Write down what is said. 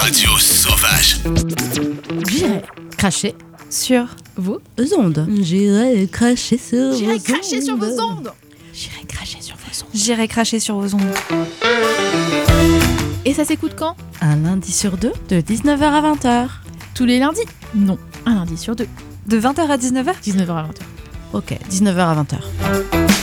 radio sauvage. J'irai cracher Sur vos ondes. J'irai cracher sur vos ondes. J'irai cracher sur vos ondes. J'irai cracher sur vos ondes. J'irai cracher sur vos ondes. Et ça s'écoute quand? Un lundi sur deux, de 19h à 20h. Tous les lundis? Non, un lundi sur deux. De 20h à 19h 19h à 20h. Ok, 19h à 20h.